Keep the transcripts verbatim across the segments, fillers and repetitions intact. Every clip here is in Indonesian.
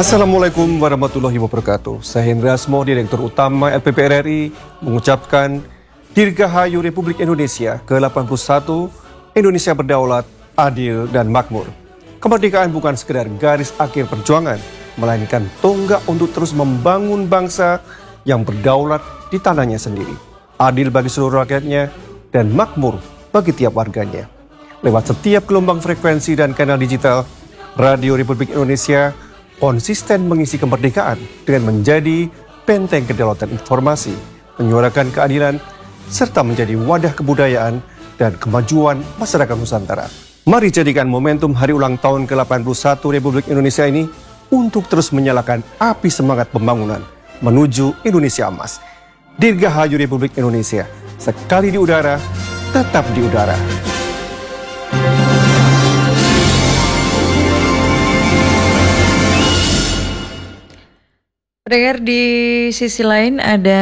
Assalamualaikum warahmatullahi wabarakatuh. Saya Hendra Asmo, Direktur Utama L P P R R I, mengucapkan Dirgahayu Republik Indonesia ke delapan puluh satu, Indonesia berdaulat, adil, dan makmur. Kemerdekaan bukan sekedar garis akhir perjuangan, melainkan tonggak untuk terus membangun bangsa yang berdaulat di tanahnya sendiri, adil bagi seluruh rakyatnya, dan makmur bagi tiap warganya. Lewat setiap gelombang frekuensi dan kanal digital, Radio Republik Indonesia konsisten mengisi kemerdekaan dengan menjadi benteng kedaulatan informasi, menyuarakan keadilan, serta menjadi wadah kebudayaan dan kemajuan masyarakat Nusantara. Mari jadikan momentum hari ulang tahun ke delapan puluh satu Republik Indonesia ini untuk terus menyalakan api semangat pembangunan menuju Indonesia emas. Dirgahayu Republik Indonesia, sekali di udara, tetap di udara. Pendengar, di sisi lain ada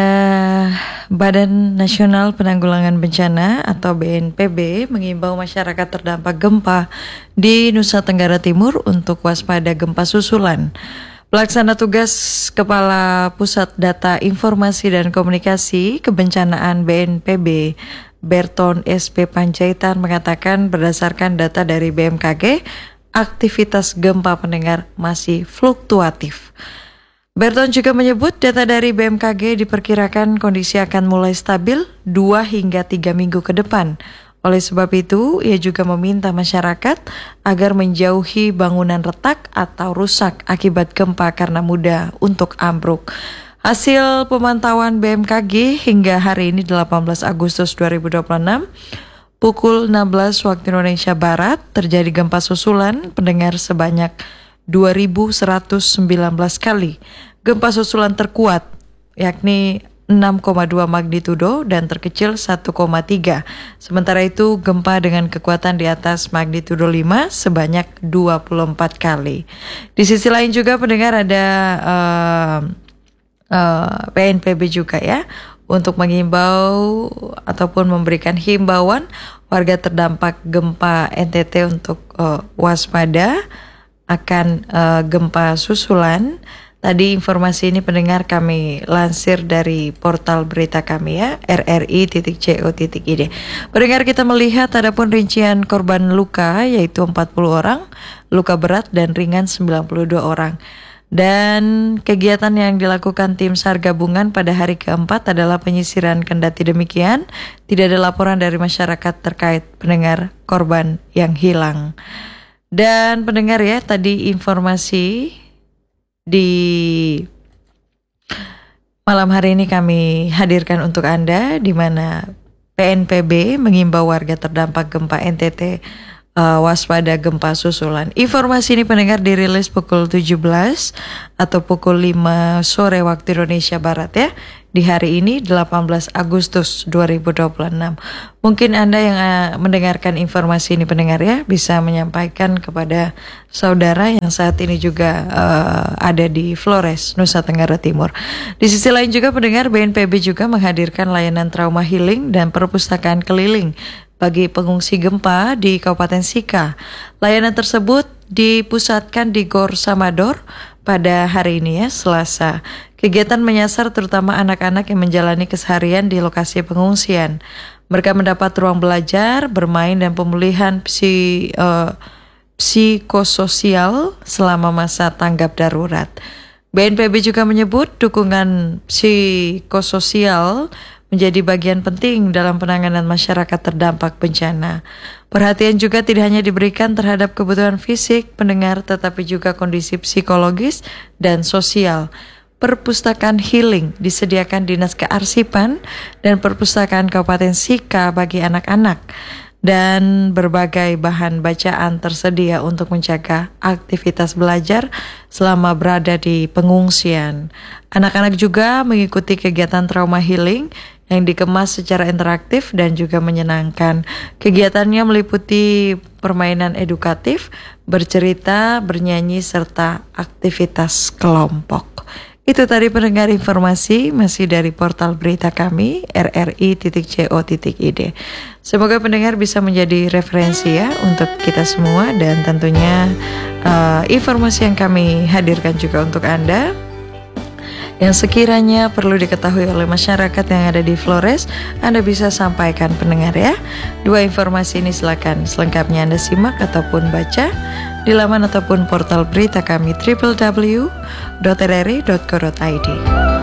Badan Nasional Penanggulangan Bencana atau B N P B mengimbau masyarakat terdampak gempa di Nusa Tenggara Timur untuk waspada gempa susulan. Pelaksana tugas Kepala Pusat Data Informasi dan Komunikasi Kebencanaan B N P B, Berton S P Panjaitan, mengatakan berdasarkan data dari B M K G, aktivitas gempa pendengar masih fluktuatif. Berton juga menyebut data dari B M K G diperkirakan kondisi akan mulai stabil dua hingga tiga minggu ke depan. Oleh sebab itu, ia juga meminta masyarakat agar menjauhi bangunan retak atau rusak akibat gempa karena mudah untuk ambruk. Hasil pemantauan B M K G hingga hari ini delapan belas Agustus dua ribu dua puluh enam, pukul enam belas waktu Indonesia Barat, terjadi gempa susulan pendengar sebanyak dua ribu seratus sembilan belas kali. Gempa susulan terkuat yakni enam koma dua magnitudo dan terkecil satu koma tiga. Sementara itu gempa dengan kekuatan di atas magnitudo lima sebanyak dua puluh empat kali. Di sisi lain juga pendengar ada uh, uh, P N P B juga ya, untuk mengimbau ataupun memberikan himbauan warga terdampak gempa N T T untuk uh, waspada akan uh, gempa susulan. Tadi informasi ini pendengar kami lansir dari portal berita kami ya, r r i titik co titik i d. Pendengar, kita melihat ada pun rincian korban luka yaitu empat puluh orang, luka berat dan ringan sembilan puluh dua orang. Dan kegiatan yang dilakukan tim SAR gabungan pada hari keempat adalah penyisiran. Kendati demikian, tidak ada laporan dari masyarakat terkait pendengar korban yang hilang. Dan pendengar ya, tadi informasi di malam hari ini kami hadirkan untuk Anda, di mana P N P B mengimbau warga terdampak gempa N T T uh, waspada gempa susulan. Informasi ini pendengar dirilis pukul tujuh belas atau pukul lima sore waktu Indonesia Barat ya, di hari ini delapan belas Agustus dua ribu dua puluh enam. Mungkin Anda yang uh, mendengarkan informasi ini pendengar ya, bisa menyampaikan kepada saudara yang saat ini juga uh, ada di Flores, Nusa Tenggara Timur. Di sisi lain juga pendengar, B N P B juga menghadirkan layanan trauma healing dan perpustakaan keliling bagi pengungsi gempa di Kabupaten Sika. Layanan tersebut dipusatkan di Gor Samador pada hari ini ya, Selasa. Kegiatan menyasar terutama anak-anak yang menjalani keseharian di lokasi pengungsian. Mereka mendapat ruang belajar, bermain, dan pemulihan psi, uh, psikososial selama masa tanggap darurat. B N P B juga menyebut dukungan psikososial menjadi bagian penting dalam penanganan masyarakat terdampak bencana. Perhatian juga tidak hanya diberikan terhadap kebutuhan fisik pendengar, tetapi juga kondisi psikologis dan sosial. Perpustakaan healing disediakan Dinas Kearsipan dan Perpustakaan Kabupaten Sika bagi anak-anak, dan berbagai bahan bacaan tersedia untuk menjaga aktivitas belajar selama berada di pengungsian. Anak-anak juga mengikuti kegiatan trauma healing yang dikemas secara interaktif dan juga menyenangkan. Kegiatannya meliputi permainan edukatif, bercerita, bernyanyi, serta aktivitas kelompok. Itu tadi pendengar informasi masih dari portal berita kami r r i titik co titik i d. Semoga pendengar bisa menjadi referensi ya untuk kita semua, dan tentunya uh, informasi yang kami hadirkan juga untuk Anda yang sekiranya perlu diketahui oleh masyarakat yang ada di Flores, Anda bisa sampaikan pendengar ya. Dua informasi ini silakan selengkapnya Anda simak ataupun baca di laman ataupun portal berita kami w w w titik r r i titik co titik i d.